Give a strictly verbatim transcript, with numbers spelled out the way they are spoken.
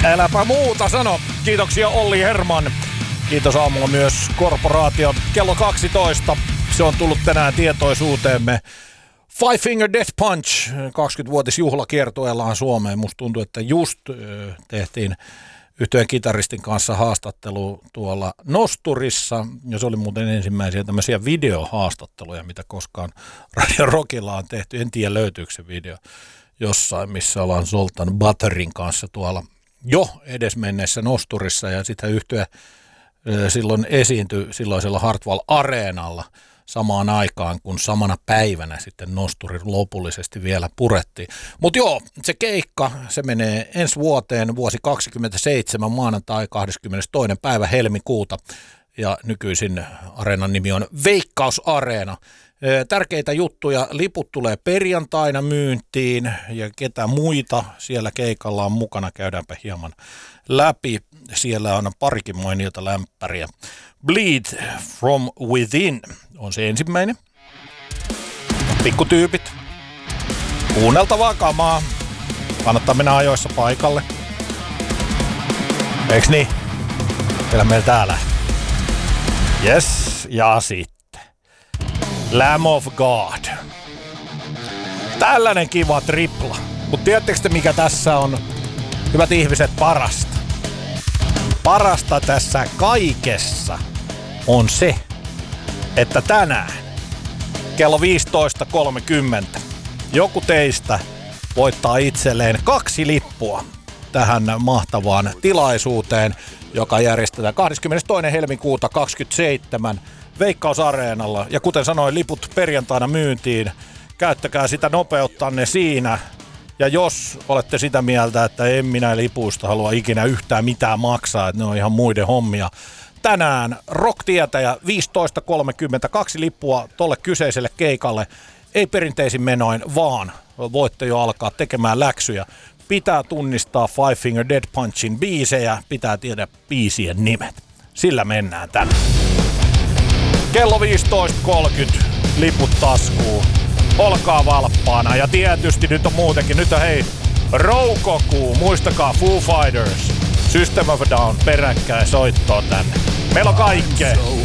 Äläpä muuta sano. Kiitoksia Olli Herman. Kiitos aamulla myös Korporaatio. Kello kaksitoista. Se on tullut tänään tietoisuuteemme. Five Finger Death Punch. kaksikymmenvuotisjuhlakiertueellaan Suomeen. Musta tuntuu, että just ö, tehtiin yhtyeen kitaristin kanssa haastattelu tuolla Nosturissa. Ja se oli muuten ensimmäisiä tämmöisiä videohaastatteluja, mitä koskaan Radio Rockilla on tehty. En tiedä, löytyykö se video jossain, missä ollaan Zoltan Butterin kanssa tuolla jo edesmenneessä Nosturissa. Ja sitten yhtye silloin esiintyi silloisella Hartwall Areenalla samaan aikaan, kun samana päivänä sitten Nosturi lopullisesti vielä purettiin. Mutta joo, se keikka, se menee ensi vuoteen, vuosi kaksikymmentäseitsemän, maanantai kahdeskymmenestoinen päivä helmikuuta. Ja nykyisin areenan nimi on Veikkaus Areena. Tärkeitä juttuja, liput tulee perjantaina myyntiin ja ketä muita siellä keikalla on mukana, käydäänpä hieman läpi. Siellä on parikin mainiota lämpäriä. Bleed from Within on se ensimmäinen. Pikkutyypit. Kuunneltavaa kamaa. Kannattaa mennä ajoissa paikalle. Eiks niin? Vielä meillä täällä. Yes, ja sitten Lamb of God. Tällainen kiva tripla. Mutta tiedättekö te, mikä tässä on, hyvät ihmiset, parasta? Parasta tässä kaikessa on se, että tänään kello viisitoista kolmekymmentä joku teistä voittaa itselleen kaksi lippua tähän mahtavaan tilaisuuteen, joka järjestetään kahdeskymmenestoinen helmikuuta kaksikymmentäseitsemän Veikkaus-areenalla. Ja kuten sanoin, liput perjantaina myyntiin. Käyttäkää sitä nopeuttanne siinä. Ja jos olette sitä mieltä, että en minä lipuista halua ikinä yhtään mitään maksaa, että ne on ihan muiden hommia. Tänään Rock-tietäjä viisitoista kolmekymmentä, kaksi lippua tolle kyseiselle keikalle. Ei perinteisin menoin, vaan voitte jo alkaa tekemään läksyjä. Pitää tunnistaa Five Finger Death Punchin biisejä, pitää tiedä biisien nimet. Sillä mennään tänään. Kello viisitoista kolmekymmentä, liput taskuun. Olkaa valppaana. Ja tietysti nyt on muutenkin. Nyt on hei, Roukokuu. Muistakaa Foo Fighters. System of a Down peräkkäin soittoa tänne. Meillä on kaikkea.